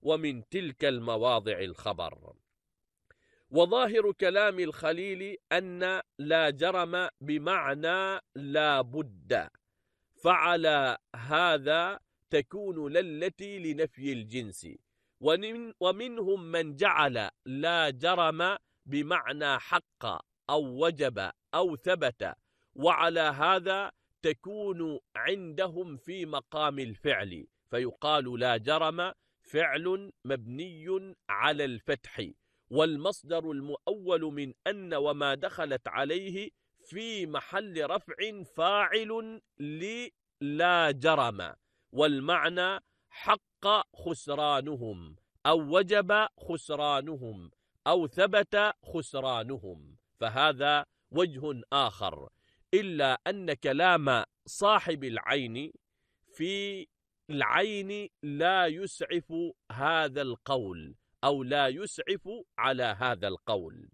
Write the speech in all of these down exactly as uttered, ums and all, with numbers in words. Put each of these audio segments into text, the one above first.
ومن تلك المواضع الخبر. وظاهر كلام الخليل أن لا جرم بمعنى لا بد، فعلى هذا تكون لا التي لنفي الجنس. ومنهم من جعل لا جرم بمعنى حق أو وجب أو ثبت، وعلى هذا تكون عندهم في مقام الفعل، فيقال لا جرم فعل مبني على الفتح، والمصدر المؤول من أن وما دخلت عليه في محل رفع فاعل للا جرم، والمعنى حق خسرانهم أو وجب خسرانهم أو ثبت خسرانهم، فهذا وجه آخر. إلا أن كلام صاحب العين في العين لا يسعف هذا القول أو لا يسعف على هذا القول.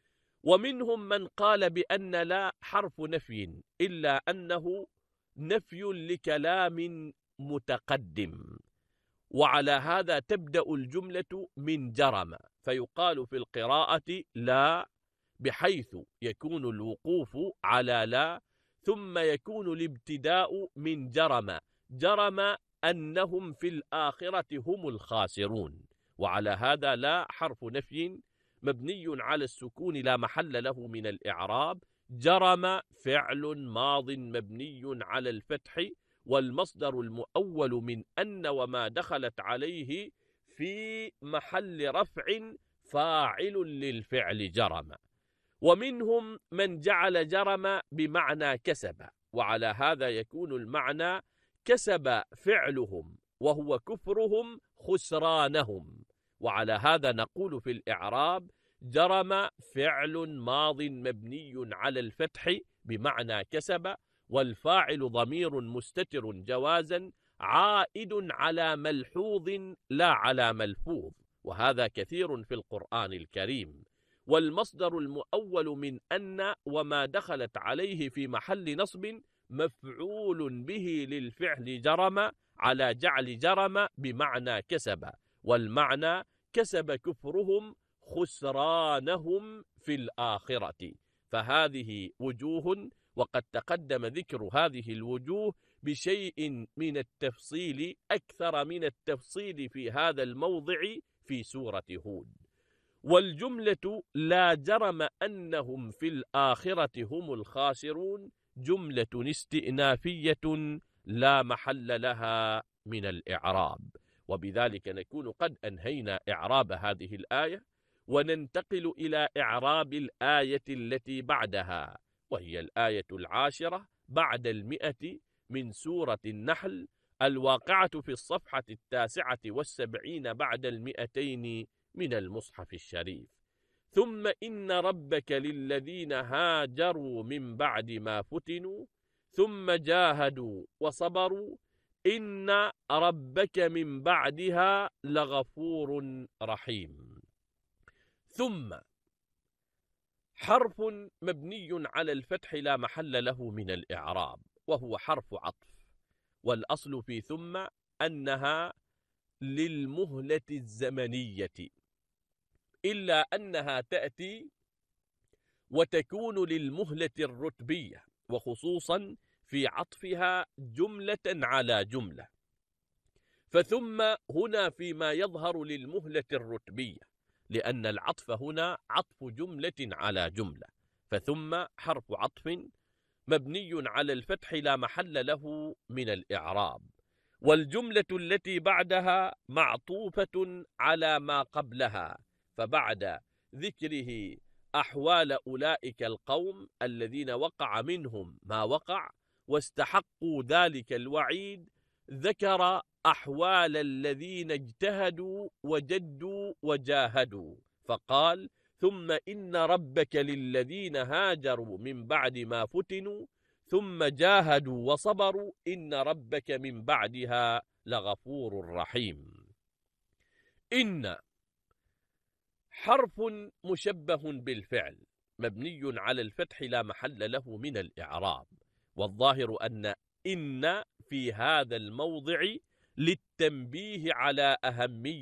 ومنهم من قال بأن لا حرف نفي، إلا أنه نفي لكلام متقدم، وعلى هذا تبدأ الجملة من جرم، فيقال في القراءة لا، بحيث يكون الوقوف على لا، ثم يكون الابتداء من جرم، جرم أنهم في الآخرة هم الخاسرون. وعلى هذا لا حرف نفي مبني على السكون لا محل له من الإعراب، جرم فعل ماض مبني على الفتح، والمصدر المؤول من أن وما دخلت عليه في محل رفع فاعل للفعل جرم. ومنهم من جعل جرم بمعنى كسب، وعلى هذا يكون المعنى كسب فعلهم وهو كفرهم خسرانهم، وعلى هذا نقول في الإعراب جرم فعل ماض مبني على الفتح بمعنى كسب، والفاعل ضمير مستتر جوازا عائد على ملحوظ لا على ملفوظ، وهذا كثير في القرآن الكريم. والمصدر المؤول من أن وما دخلت عليه في محل نصب مفعول به للفعل جرم، على جعل جرم بمعنى كسب، والمعنى كسب كفرهم خسرانهم في الآخرة. فهذه وجوه، وقد تقدم ذكر هذه الوجوه بشيء من التفصيل، أكثر من التفصيل في هذا الموضع في سورة هود. والجملة لا جرم أنهم في الآخرة هم الخاسرون جملة استئنافية لا محل لها من الإعراب. وبذلك نكون قد أنهينا إعراب هذه الآية، وننتقل إلى إعراب الآية التي بعدها، وهي الآية العاشرة بعد المئة من سورة النحل، الواقعة في الصفحة التاسعة والسبعين بعد المئتين من المصحف الشريف. ثم إن ربك للذين هاجروا من بعد ما فتنوا ثم جاهدوا وصبروا إن ربك من بعدها لغفور رحيم. ثم حرف مبني على الفتح لا محل له من الإعراب، وهو حرف عطف، والأصل في ثم أنها للمهلة الزمنية، إلا أنها تأتي وتكون للمهلة الرتبية، وخصوصا في عطفها جملة على جملة. فثم هنا فيما يظهر للمهلة الرتبية، لأن العطف هنا عطف جملة على جملة، فثم حرف عطف مبني على الفتح لا محل له من الإعراب، والجملة التي بعدها معطوفة على ما قبلها، فبعد ذكره أحوال أولئك القوم الذين وقع منهم ما وقع واستحقوا ذلك الوعيد، ذكر أحوال الذين اجتهدوا وجدوا وجاهدوا، فقال ثم إن ربك للذين هاجروا من بعد ما فتنوا ثم جاهدوا وصبروا إن ربك من بعدها لغفور رحيم. إن حرف مشبه بالفعل مبني على الفتح لا محل له من الإعراب، والظاهر أن إن في هذا الموضع للتنبيه على أهمية